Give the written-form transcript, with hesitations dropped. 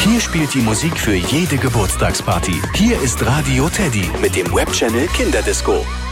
Hier spielt die Musik für jede Geburtstagsparty. Hier ist Radio Teddy mit dem Webchannel Kinderdisco.